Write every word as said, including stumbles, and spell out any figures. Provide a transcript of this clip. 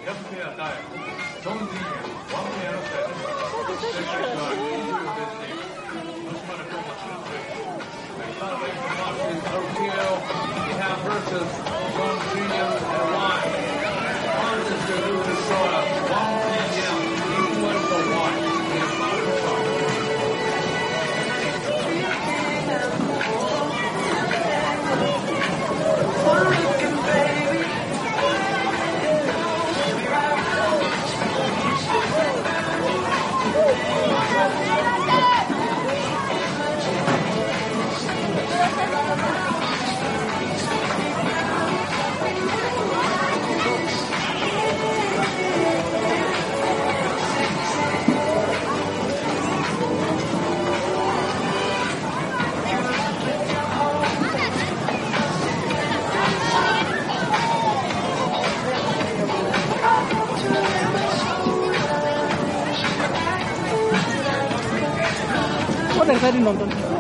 Fペア対チョン・ジンヤワンペアの試合です。世界はにじゅうベスティング吉原京馬シュートレイThird race of Martin Arquillo Iham versus Chong Jin-young and Wang. Wang is the loser short of Wang Jin-young equal to one in the final start. What exciting nonton.